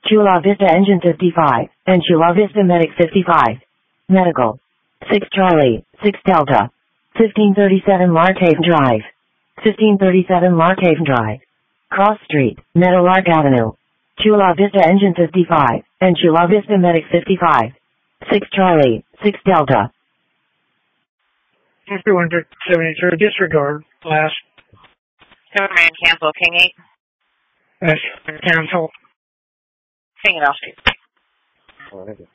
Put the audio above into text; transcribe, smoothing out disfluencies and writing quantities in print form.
Chula Vista Engine 55, and Chula Vista Medic 55. Medical. 6 Charlie, 6 Delta. 1537 Larkhaven Drive. 1537 Larkhaven Drive. Cross Street, Meadowlark Avenue. Chula Vista Engine 55, and Chula Vista Medic 55. 6 Charlie, 6 Delta. After 173, disregard. Last. Command cancel, King 8. That's cancel. King it off. Oh,